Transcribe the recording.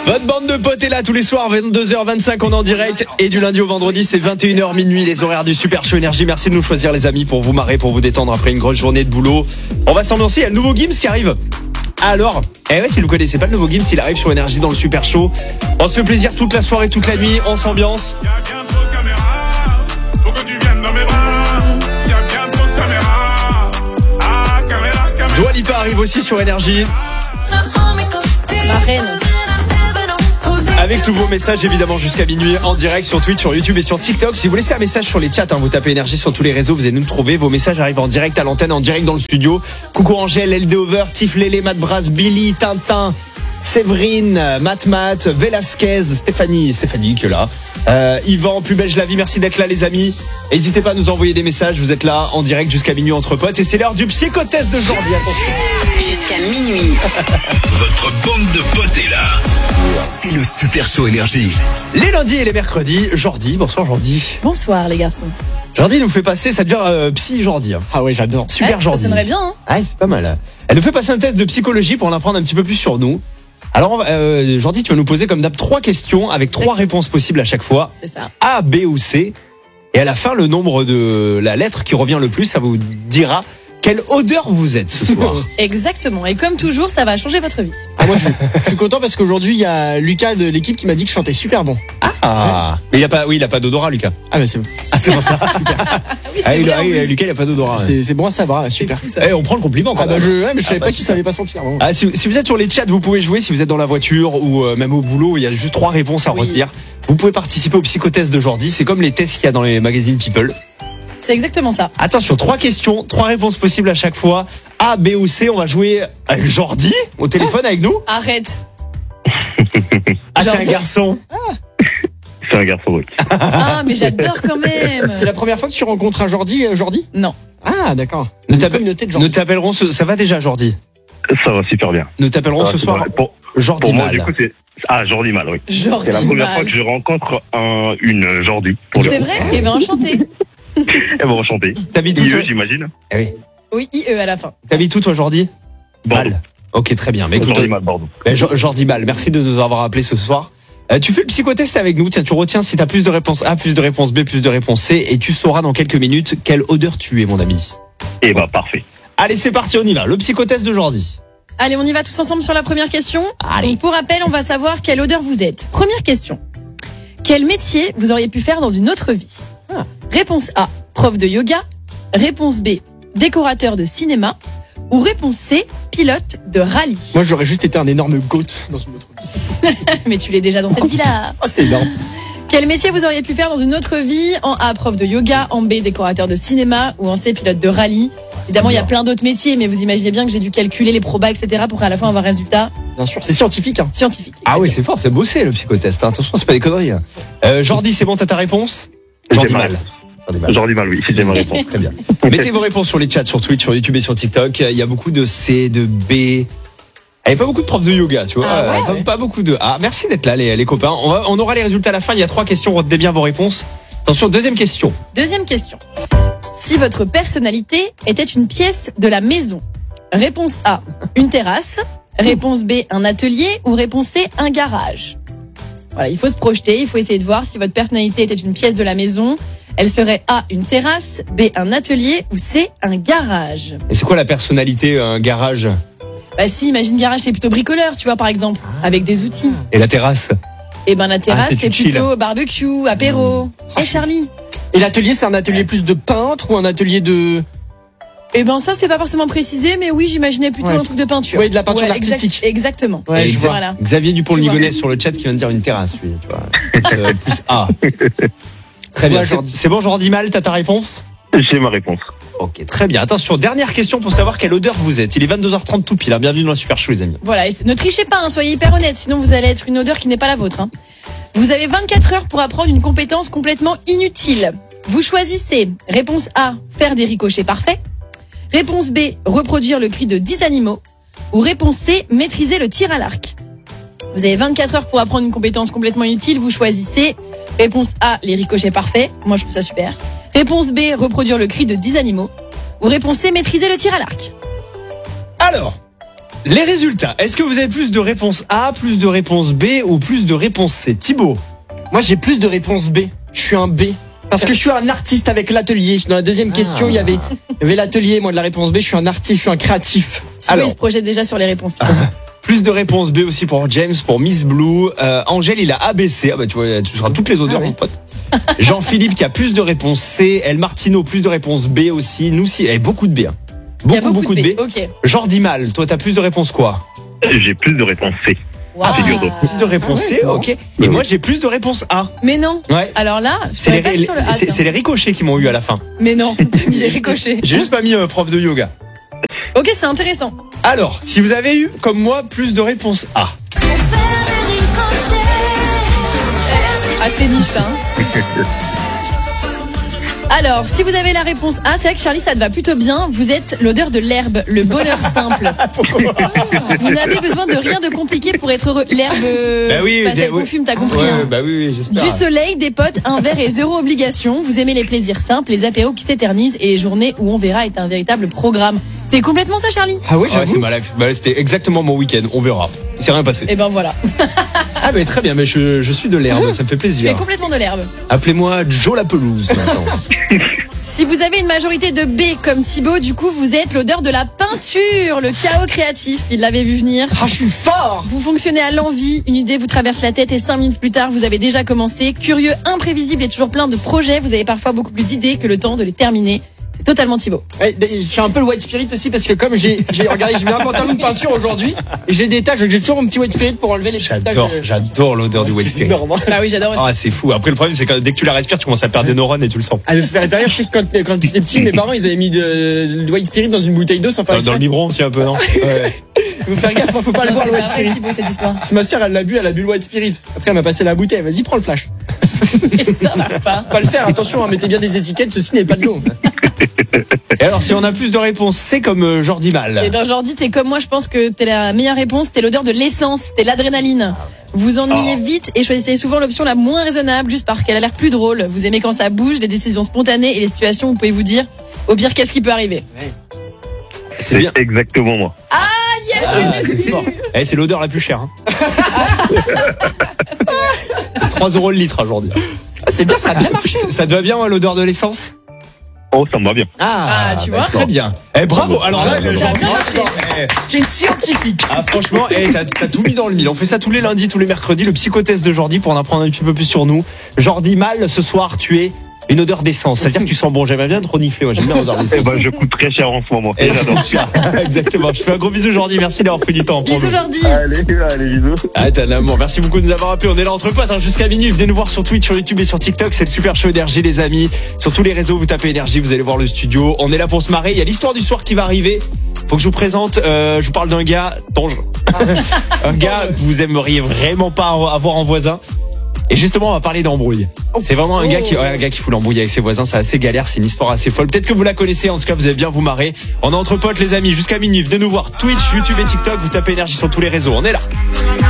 Votre bande de potes est là tous les soirs, 22h25, on est en direct. Et du lundi au vendredi, c'est 21h minuit, les horaires du Super Show Énergie. Merci de nous choisir, les amis, pour vous marrer, pour vous détendre après une grosse journée de boulot. On va s'ambiancer, il y a le nouveau Gims qui arrive. Alors, si vous connaissez pas le nouveau Gims, il arrive sur Énergie dans le Super Show. On se fait plaisir toute la soirée, toute la nuit, on s'ambiance. Dua Lipa arrive aussi sur Énergie. Ma reine. Avec tous vos messages évidemment jusqu'à minuit en direct sur Twitch, sur YouTube et sur TikTok. Si vous laissez un message sur les chats, vous tapez Énergie sur tous les réseaux, vous allez nous trouver. Vos messages arrivent en direct à l'antenne, en direct dans le studio. Coucou Angèle, LD Over, Tiff Lélé, Matt Brass, Billy, Tintin, Séverine, Matt, Velasquez, Stéphanie qui est là. Yvan, Plus Belge la vie, merci d'être là les amis. N'hésitez pas à nous envoyer des messages, vous êtes là en direct jusqu'à minuit entre potes. Et c'est l'heure du psychotest de Jordi, attention. Jusqu'à minuit. Votre bande de potes est là. C'est le Super Show Énergie. Les lundis et les mercredis, Jordi, bonsoir Jordi. Bonsoir les garçons. Jordi nous fait passer, ça devient psy Jordi. Ah ouais, j'adore. Super Jordi. Ça sonnerait bien hein. Ah, c'est pas mal. Elle nous fait passer un test de psychologie pour en apprendre un petit peu plus sur nous. Alors Jordi, tu vas nous poser comme d'hab 3 questions avec 3 réponses possibles à chaque fois. C'est ça. A, B ou C. Et à la fin, le nombre de la lettre qui revient le plus, ça vous dira quelle odeur vous êtes ce soir. Exactement. Et comme toujours, ça va changer votre vie. Ah, moi, je suis content parce qu'aujourd'hui, il y a Lucas de l'équipe qui m'a dit que je chantais super bon. Ah. Mais il a pas d'odorat, Lucas. Ah, bah c'est bon. Ah, c'est pour ça. Oui, c'est vrai, en plus. Lucas, il a pas d'odorat. C'est bon à savoir, C'est super. fou, ça. On prend le compliment quand Ah, bah même. mais je savais pas qu'il savait pas sentir. Bon. Ah, si vous êtes sur les chats, vous pouvez jouer. Si vous êtes dans la voiture ou même au boulot, il y a juste 3 réponses à Oui. retenir. Vous pouvez participer au psychotest de Jordi. C'est comme les tests qu'il y a dans les magazines People. C'est exactement ça. Attention, 3 questions, 3 réponses possibles à chaque fois. A, B ou C. On va jouer avec Jordi au téléphone avec nous. Arrête. Ah, c'est un Jordi. garçon. C'est un garçon, oui. Ah, mais j'adore quand même. C'est la première fois que tu rencontres un Jordi, Non. Ah, d'accord. Nous Une t'appelle- communauté de Nous Jordi. t'appellerons ça va déjà Jordi. Ça va super bien. Nous t'appellerons Ça va ce super soir bien. Pour Jordi moi, Mal. du coup, c'est... Ah, Jordi Mal, oui. Jordi C'est la première fois Mal. que je rencontre une Jordi. Pour le C'est coup. vrai. Eh ben enchanté. Elle va enchanter. T'habites où toi IE, j'imagine. Eh oui. Oui, IE à la fin. T'habites où toi Jordi? Bordeaux. Mal. Ok, très bien. Mais écoute, Jordi Mal, Bordeaux. Jordi Mal, merci de nous avoir appelés ce soir. Tu fais le psychotest avec nous. Tiens, tu retiens si t'as plus de réponses A, plus de réponses B, plus de réponses C, et tu sauras dans quelques minutes quelle odeur tu es, mon ami. Eh bah, parfait. Allez, c'est parti, on y va. Le psychotest de Jordi. Allez, on y va tous ensemble sur la première question. Allez. Donc pour rappel, on va savoir quelle odeur vous êtes. Première question. Quel métier vous auriez pu faire dans une autre vie? Réponse A, prof de yoga. Réponse B, décorateur de cinéma. Ou réponse C, pilote de rallye. Moi, j'aurais juste été un énorme goat dans une autre vie. Mais tu l'es déjà dans cette vie-là. Ah, c'est énorme. Quel métier vous auriez pu faire dans une autre vie? En A, prof de yoga. En B, décorateur de cinéma. Ou en C, pilote de rallye. Évidemment, il y a plein d'autres métiers, mais vous imaginez bien que j'ai dû calculer les probas, etc. pour qu'à la fin avoir un résultat Bien sûr, c'est scientifique. Hein. scientifique. Ah oui, c'est fort, c'est bossé le psychotest. Hein. Attention, c'est pas des conneries. Hein. Jordi, c'est bon, t'as ta réponse? Jordi J'ai ma Mal. réponse. Jordi Mal. Jordi Mal, oui. J'ai ma réponse. Très bien. Mettez vos réponses sur les chats, sur Twitch, sur YouTube et sur TikTok. Il y a beaucoup de C, de B. Il n'y a pas beaucoup de profs de yoga, tu vois. Ah ouais. Pas beaucoup de A. Merci d'être là, les copains. On aura les résultats à la fin. Il y a 3 questions. Retenez bien vos réponses. Attention, deuxième question. Deuxième question. Si votre personnalité était une pièce de la maison, réponse A, une terrasse. Réponse B, un atelier. Ou réponse C, un garage. Voilà, il faut se projeter, il faut essayer de voir si votre personnalité était une pièce de la maison. Elle serait A, une terrasse. B, un atelier. Ou C, un garage. Et c'est quoi la personnalité, un garage? Bah si, imagine garage, c'est plutôt bricoleur, tu vois, par exemple, avec des outils. Et la terrasse? Et ben la terrasse, c'est c'est chill. plutôt barbecue, apéro. Et Charlie? Et l'atelier, c'est un atelier plus de peintre ou un atelier de. Eh ben ça, c'est pas forcément précisé, mais oui, j'imaginais plutôt Ouais. un truc de peinture. Ouais, de la peinture artistique. Exactement. Ouais, Et je vois. Voilà. Xavier Tu vois. Dupont-Ligonnès sur le chat qui vient de dire une terrasse, lui, tu vois. Plus A. Très bien. Ouais, C'est Jordi. c'est bon, Jordi Mal, t'as ta réponse? J'ai ma réponse. Ok, très bien. Attention, dernière question pour savoir quelle odeur vous êtes. Il est 22h30 tout pile. Hein. Bienvenue dans le Super Show, les amis. Voilà, et ne trichez pas, hein, soyez hyper honnêtes, sinon vous allez être une odeur qui n'est pas la vôtre. Hein. Vous avez 24 heures pour apprendre une compétence complètement inutile. Vous choisissez réponse A, faire des ricochets parfaits. Réponse B, reproduire le cri de 10 animaux. Ou réponse C, maîtriser le tir à l'arc. Vous avez 24 heures pour apprendre une compétence complètement inutile. Vous choisissez réponse A, les ricochets parfaits. Moi, je trouve ça super. Réponse B, reproduire le cri de 10 animaux. Ou réponse C, maîtriser le tir à l'arc. Alors, Les résultats. Est-ce que vous avez plus de réponses A, plus de réponses B ou plus de réponses C? Thibaut? Moi, j'ai plus de réponses B. Je suis un B. Parce que je suis un artiste avec l'atelier. Dans la deuxième question, il y avait l'atelier. Moi, de la réponse B, je suis un artiste, je suis un créatif. Thibaut, Alors. il se projette déjà sur les réponses. Plus de réponses B aussi pour James, pour Miss Blue. Angèle, il a ABC. Ah bah tu vois, tu seras toutes les odeurs, mon pote. Jean-Philippe qui a plus de réponses C. El Martino, plus de réponses B aussi. Nous aussi, beaucoup de B. Hein. Il y a Beaucoup de B. Ok. Jordi Mal, toi, t'as plus de réponses quoi? J'ai plus de réponses C. Waouh. Plus de réponses C, ok. Et moi, j'ai plus de réponses A. Mais non. Ouais. Alors là, je C'est serais pas sur le A. tiens. c'est les ricochets qui m'ont eu à la fin. Mais non, t'as mis les ricochets. J'ai juste pas mis prof de yoga. Ok, c'est intéressant. Alors, si vous avez eu, comme moi, plus de réponses A. Assez niche, ça. Hein. Alors, si vous avez la réponse A, c'est vrai que Charlie, ça te va plutôt bien. Vous êtes l'odeur de l'herbe, le bonheur simple. Vous n'avez besoin de rien de compliqué pour être heureux. L'herbe, Bah oui, pas celle oui. qu'on fume, t'as compris. Ouais, hein. bah oui, j'espère. Du soleil, des potes, un verre et zéro obligation. Vous aimez les plaisirs simples, les apéros qui s'éternisent et les journées où on verra est un véritable programme. T'es complètement ça, Charlie? Ah oui, Ouais, c'est j'avoue. ma life. Bah, c'était exactement mon week-end. On verra. Il s'est rien passé. Et ben voilà. Ah, mais très bien. Mais je suis de l'herbe. Ça me fait Tu es plaisir. complètement de l'herbe. Appelez-moi Joe la pelouse maintenant. Si vous avez une majorité de B comme Thibaut, du coup, vous êtes l'odeur de la peinture, le chaos créatif. Il l'avait vu venir. Ah, je suis fort. Vous fonctionnez à l'envie, une idée vous traverse la tête et 5 minutes plus tard, vous avez déjà commencé. Curieux, imprévisible et toujours plein de projets, vous avez parfois beaucoup plus d'idées que le temps de les terminer. C'est totalement Thibaut. Ouais, je suis un peu le white spirit aussi parce que comme j'ai regardé, j'ai mis un pantalon de peinture aujourd'hui et j'ai des taches, j'ai toujours mon petit white spirit pour enlever les taches. J'adore l'odeur du white spirit. Énorme. Bah oui, j'adore aussi. Ah, c'est fou. Après, le problème, c'est que dès que tu la respires, tu commences à perdre des neurones et tu le sens. Ah, ça fait période, tu sais, quand j'étais petit, mes parents, ils avaient mis de white spirit dans une bouteille d'eau sans faire Dans le exprès. biberon aussi, un peu, non? Ouais. Faut faire gaffe, faut pas le Non, boire c'est le pas white vrai, spirit. Thibaut, cette histoire. C'est ma sœur, elle a bu le white spirit. Après, elle m'a passé la bouteille. Vas-y, prends le flash. Mais ça va pas. Pas le faire, attention, hein, mettez bien des étiquettes, ceci n'est pas de l'eau. Et alors, si on a plus de réponses, c'est comme Jordi Mal. Et bien, Jordi, t'es comme moi, je pense que t'es la meilleure réponse. T'es l'odeur de l'essence, t'es l'adrénaline. Vous ennuyez vite et choisissez souvent l'option la moins raisonnable juste parce qu'elle a l'air plus drôle. Vous aimez quand ça bouge, des décisions spontanées et les situations où vous pouvez vous dire, au pire, qu'est-ce qui peut arriver? C'est bien. Exactement moi. Yes, Ah, je l'ai c'est su. fort. Eh, c'est l'odeur la plus chère. Hein. 3 € le litre aujourd'hui. Ah, c'est bien, ça a bien marché. Ça te va bien, l'odeur de l'essence? Oh, ça me va bien. Ah, tu vois. Très bien. Eh, bravo. Alors là, Ça a bien marché. J'ai une scientifique. Ah, franchement, t'as tout mis dans le mille. On fait ça tous les lundis, tous les mercredis, le psychotest de Jordi pour en apprendre un petit peu plus sur nous. Jordi Mal, ce soir, tu es une odeur d'essence. C'est-à-dire que tu sens bon. J'aimerais bien te renifler. Moi, j'aime bien l'odeur d'essence. Eh ben, je coûte très cher en ce moment. Et j'adore. Exactement. Je fais un gros bisou, Jordi. Merci d'avoir pris du temps pour Bisous, nous. Jordi. Allez, bisous. Ah, t'es un amour. Merci beaucoup de nous avoir appelés. On est là entre potes jusqu'à minuit. Venez nous voir sur Twitch, sur YouTube et sur TikTok. C'est le Super Show Énergie, les amis. Sur tous les réseaux, vous tapez Énergie, vous allez voir le studio. On est là pour se marrer. Il y a l'histoire du soir qui va arriver. Faut que je vous présente. Je vous parle d'un gars, Tonge. Un gars que vous aimeriez vraiment pas avoir en voisin. Et justement, on va parler d'embrouille. C'est vraiment un gars qui fout l'embrouille avec ses voisins. C'est assez galère. C'est une histoire assez folle. Peut-être que vous la connaissez. En tout cas, vous allez bien vous marrer. On est entre potes, les amis. Jusqu'à minuit. Venez nous voir. Twitch, YouTube et TikTok. Vous tapez Énergie sur tous les réseaux. On est là.